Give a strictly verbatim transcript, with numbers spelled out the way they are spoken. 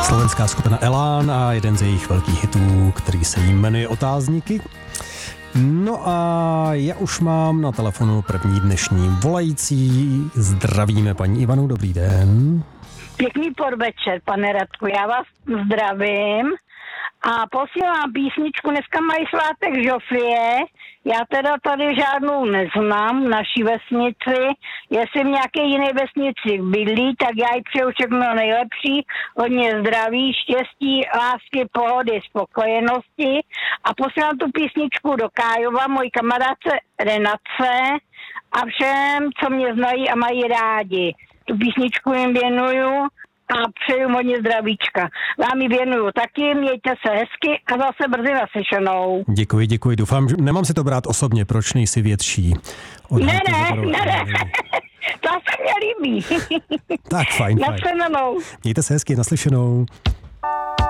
Slovenská skupina Elán a jeden z jejich velkých hitů, který se jmenuje Otázníky. No a já už mám na telefonu první dnešní volající. Zdravíme paní Ivanu, dobrý den. Pěkný podvečer, pane Radku, já vás zdravím a posílám písničku, dneska mají svátek Žofie, já teda tady žádnou neznám v naší vesnici, jestli v nějaké jiné vesnici bydlí, tak já jí přeju všechno nejlepší, hodně zdraví, štěstí, lásky, pohody, spokojenosti a posílám tu písničku do Kájova, mojí kamarádce Renace a všem, co mě znají a mají rádi. Tu písničku jim věnuju a přeju hodně zdravíčka. Vám ji věnuju taky, mějte se hezky a zase brzy naslyšenou. Děkuji, děkuji. Doufám, že nemám si to brát osobně, proč nejsi větší. Ne, ne, ne, ne, to se mě líbí. Tak, fajn, fajn. Naslyšenou. Mějte se hezky, naslyšenou.